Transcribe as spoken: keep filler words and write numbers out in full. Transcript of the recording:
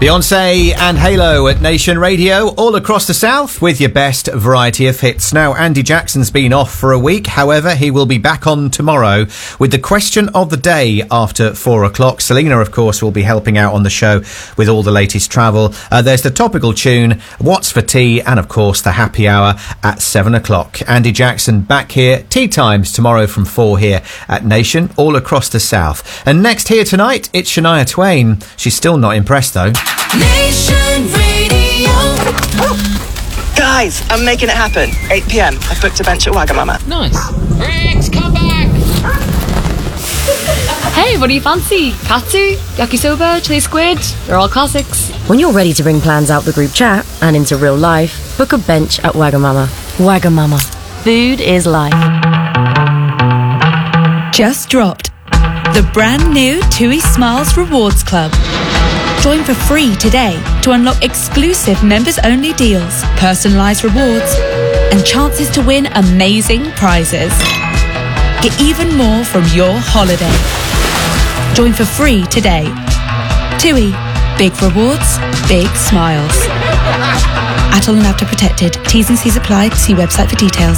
Beyonce and Halo at Nation Radio, all across the South, with your best variety of hits. Now, Andy Jackson's been off for a week. However, he will be back on tomorrow with the question of the day after four o'clock. Selena, of course, will be helping out on the show with all the latest travel. Uh, there's the topical tune, What's for Tea, and, of course, the happy hour at seven o'clock. Andy Jackson back here, tea times tomorrow from four here at Nation, all across the South. And next here tonight, it's Shania Twain. She's still not impressed, though. Nation Radio. Guys, I'm making it happen. eight p.m. I've booked a bench at Wagamama. Nice. Rex, come back! Hey, what do you fancy? Katsu, yakisoba, chili squid? They're all classics. When you're ready to bring plans out the group chat and into real life, book a bench at Wagamama. Wagamama. Food is life. Just dropped. The brand new TUI Smiles Rewards Club. Join for free today to unlock exclusive members-only deals, personalised rewards, and chances to win amazing prizes. Get even more from your holiday. Join for free today. TUI. Big rewards, big smiles. Atoll and Apta protected. T's and C's apply. See website for details.